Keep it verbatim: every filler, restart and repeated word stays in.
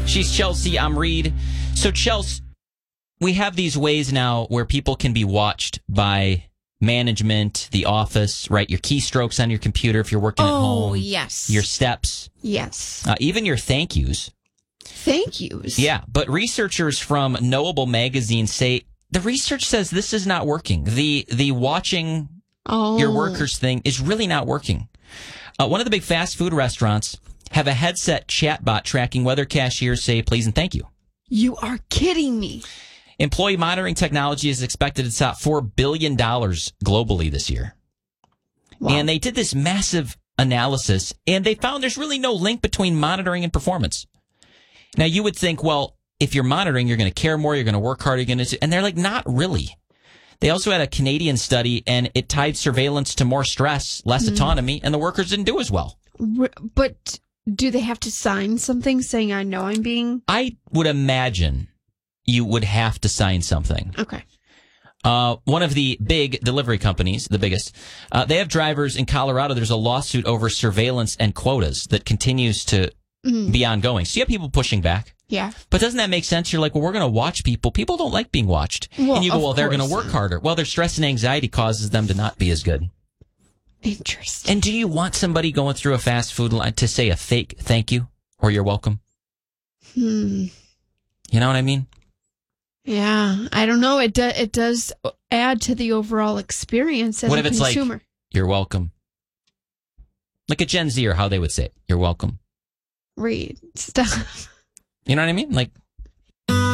She's Chelsea. I'm Reed. So, Chelsea, we have these ways now where people can be watched by management, the office, right? Your keystrokes on your computer if you're working oh, at home. Oh, yes. Your steps. Yes. Uh, even your thank yous. Thank yous? Yeah, but researchers from Knowable Magazine say the research says this is not working. The the watching oh. your workers thing is really not working. Uh, one of the big fast food restaurants have a headset chatbot tracking whether cashiers say please and thank you. You are kidding me. Employee monitoring technology is expected to top four billion dollars globally this year. Wow. And they did this massive analysis, and they found there's really no link between monitoring and performance. Now, you would think, well, if you're monitoring, you're going to care more, you're going to work harder, you're going to, and they're like, not really. They also had a Canadian study, and it tied surveillance to more stress, less mm. autonomy, and the workers didn't do as well. But do they have to sign something saying, I know I'm being... I would imagine you would have to sign something. Okay. Uh, one of the big delivery companies, the biggest, uh, they have drivers in Colorado. There's a lawsuit over surveillance and quotas that continues to mm. be ongoing. So you have people pushing back. Yeah. But doesn't that make sense? You're like, well, we're going to watch people. People don't like being watched. Well, and you go, well, course. they're going to work harder. Well, their stress and anxiety causes them to not be as good. Interesting. And do you want somebody going through a fast food line to say a fake thank you or you're welcome? Hmm. You know what I mean? Yeah. I don't know. It, do, it does add to the overall experience as what a if it's consumer. Like, you're welcome? Like a Gen Z or how they would say it. You're welcome. Read stuff. You know what I mean? Like,